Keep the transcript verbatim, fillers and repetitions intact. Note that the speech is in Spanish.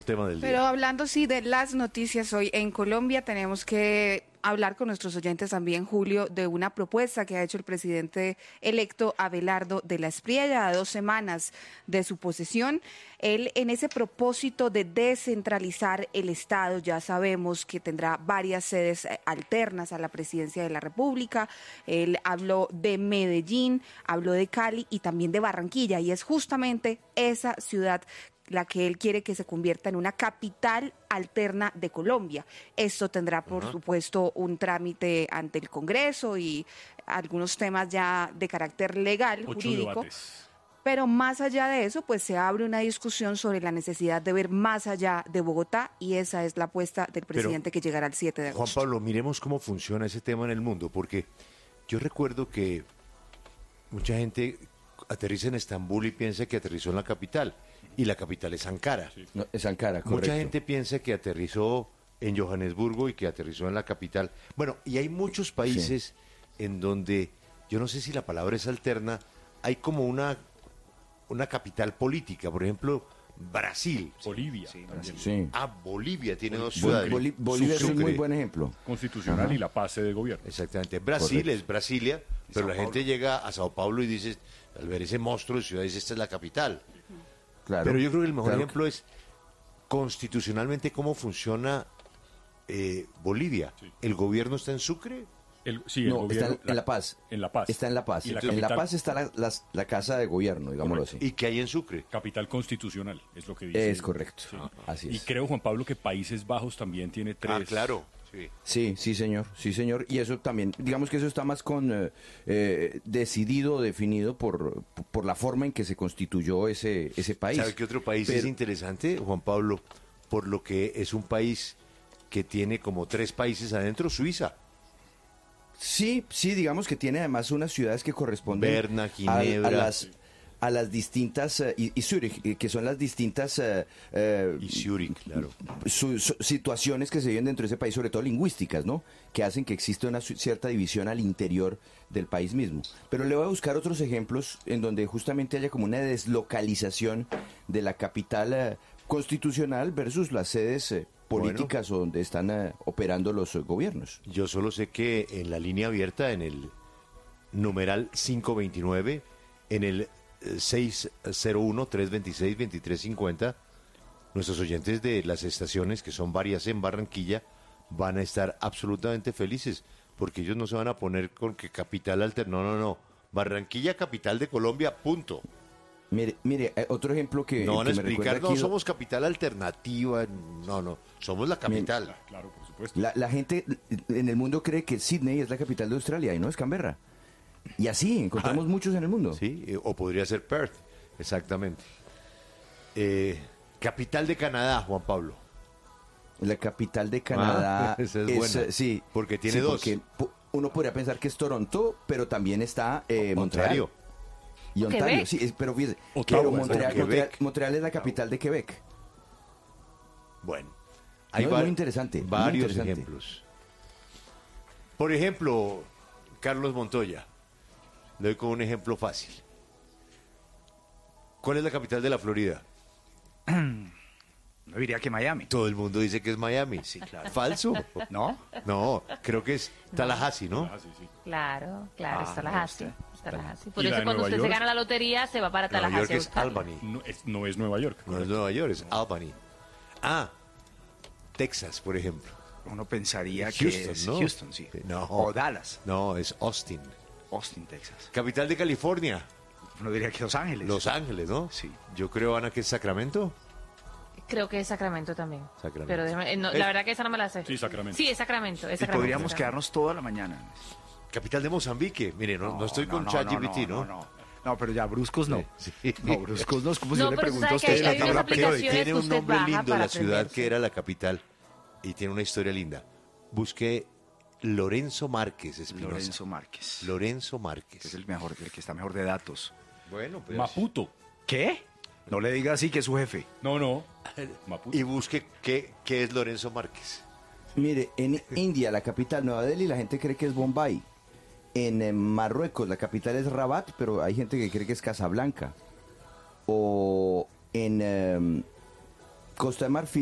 Tema del Pero día. hablando sí de las noticias hoy en Colombia, tenemos que hablar con nuestros oyentes también, Julio, de una propuesta que ha hecho el presidente electo Abelardo de la Espriella a dos semanas de su posesión. Él, en ese propósito de descentralizar el Estado, ya sabemos que tendrá varias sedes alternas a la presidencia de la República. Él habló de Medellín, habló de Cali y también de Barranquilla, y es justamente esa ciudad la que él quiere que se convierta en una capital alterna de Colombia. Esto tendrá, por Ajá. supuesto, un trámite ante el Congreso y algunos temas ya de carácter legal, Ocho jurídico. debates. Pero más allá de eso, pues se abre una discusión sobre la necesidad de ver más allá de Bogotá, y esa es la apuesta del presidente que llegará el siete de Juan agosto. Pablo, miremos cómo funciona ese tema en el mundo, porque yo recuerdo que mucha gente aterriza en Estambul y piensa que aterrizó en la capital, y la capital es Ankara. No, es Ankara, correcto. Mucha gente piensa que aterrizó en Johannesburgo y que aterrizó en la capital. Bueno, y hay muchos países en donde, yo no sé si la palabra es alterna, hay como una, una capital política. Por ejemplo, Brasil. Bolivia. Sí. Ah, Bolivia tiene dos Bol- ciudades. Boli- Bolivia es un Sucre. muy buen ejemplo. Constitucional Ajá. y la paz de gobierno. Exactamente. Brasil Correcto. es Brasilia, pero la Sao gente llega a Sao Paulo y dice, al ver ese monstruo de ciudad, dice, esta es la capital. Claro. Pero yo creo que el mejor Claro. ejemplo es constitucionalmente cómo funciona eh, Bolivia. Sí. ¿El gobierno está en Sucre? El, sí, el No, gobierno, está en, en La Paz. En La Paz. Está en La Paz. Y la en La capital- Paz está la, las- la casa de gobierno, digámoslo Correcto. así. ¿Y qué hay en Sucre? Capital constitucional, es lo que dice. Es correcto. Sí. Así Y es. creo, Juan Pablo, que Países Bajos también tiene tres. Ah, claro. Sí. Sí, sí, señor, sí, señor. Y eso también, digamos que eso está más con eh, eh, decidido, definido por, por la forma en que se constituyó ese, ese país. ¿Sabe qué otro país Pero- es interesante, Juan Pablo? Por lo que es un país que tiene como tres países adentro, Suiza. Sí, sí, digamos que tiene además unas ciudades que corresponden Berna, a- Ginebra. a, las a las distintas eh, y, y Zúrich, eh, que son las distintas eh, eh, Y Zurich, claro. su- su- situaciones que se viven dentro de ese país, sobre todo lingüísticas, ¿no? Que hacen que exista una su- cierta división al interior del país mismo. Pero le voy a buscar otros ejemplos en donde justamente haya como una deslocalización de la capital eh, constitucional versus las sedes eh, políticas o donde están eh, operando los eh, gobiernos. Yo solo sé que en la línea abierta, en el numeral quinientos veintinueve, en el eh, seis cero uno, tres dos seis, dos tres cinco cero, nuestros oyentes de las estaciones, que son varias en Barranquilla, van a estar absolutamente felices, porque ellos no se van a poner con que capital alterna. No, no, no. Barranquilla, capital de Colombia, punto. Mire, mire, eh, otro ejemplo que, No van a que me recuerda explicar, no aquí, somos capital alternativa, no, no, somos la capital. Claro, por supuesto. La, la gente en el mundo cree que Sydney es la capital de Australia y no es Canberra. Y así encontramos Ah, muchos en el mundo. Sí, eh, o podría ser Perth, exactamente. Eh, capital de Canadá, Juan Pablo. La capital de Canadá Ah, esa es buena, eh, sí, porque tiene sí, dos. porque pu- uno podría pensar que es Toronto, pero también está eh, Montreal. Ontario. Y Ontario, Quebec. sí, es- pero fíjese, Ottawa, claro, es Montreal, Quebec. Montreal, Montreal es la capital de Quebec. Bueno, No, es va- muy interesante, muy varios interesante. ejemplos. Por ejemplo, Carlos Montoya. Le doy con un ejemplo fácil. ¿Cuál es la capital de la Florida? No diría que Miami. Todo el mundo dice que es Miami. Sí, claro. ¿Falso? ¿No? No, creo que es Tallahassee, ¿no? Ah, sí, sí. Claro, claro, Ah, es Tallahassee. mire es Tallahassee. Por ¿Y la eso de cuando Nueva usted se York? gana la lotería se va para Nueva York Tallahassee. es Australia. Albany. No es, no es Nueva York. No es Nueva York, es Albany. Ah, Texas, por ejemplo. Uno pensaría Houston, que es ¿no? Houston, sí. No. O Dallas, No, es Austin. Austin, Texas. Capital de California, Uno diría que Los Ángeles. Los Ángeles, ¿no? Sí. Yo creo, Ana, que es Sacramento. Creo que es Sacramento también. Sacramento. Pero déjame- eh, no, Es- la verdad que esa no me la sé. Sí, Sacramento. Sí, es Sacramento. Es Y Sacramento, podríamos Sacramento. quedarnos toda la mañana. Capital de Mozambique. Mire, no, no estoy con ChatGPT, ¿no? No, no, no, pero ya bruscos no. Sí. No, bruscos no. Es como si No, yo le pero usted pregunto a sabe que usted hay- la hay unas tabla aplicaciones periódica. Tiene que un usted nombre baja lindo para la ciudad aprenderse. que era la capital y tiene una historia linda. Busqué Lorenzo Márquez, Espinosa. Lorenzo Márquez. Lorenzo Que Márquez. es el mejor, el que está mejor de datos. Bueno, pues. Maputo. ¿Qué? No le diga así que es su jefe. No, no. Maputo. Y busque qué, qué es Lorenzo Márquez. Mire, en India, la capital, Nueva Delhi, la gente cree que es Bombay. En eh, Marruecos, la capital es Rabat, pero hay gente que cree que es Casablanca. O en eh, Costa de Marfil